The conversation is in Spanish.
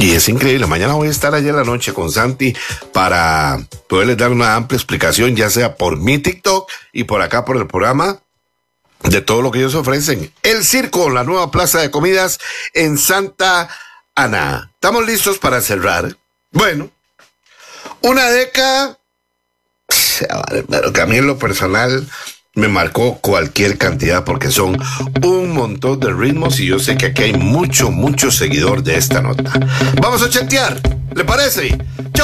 Y es increíble. Mañana voy a estar allá en la noche con Santi para poderles dar una amplia explicación, ya sea por mi TikTok y por acá por el programa, de todo lo que ellos ofrecen. El Circo, la nueva plaza de comidas en Santa Ana. ¿Estamos listos para cerrar? Bueno, una década, pero que a mí en lo personal me marcó cualquier cantidad porque son un montón de ritmos y yo sé que aquí hay mucho seguidor de esta nota. Vamos a chatear, ¿le parece?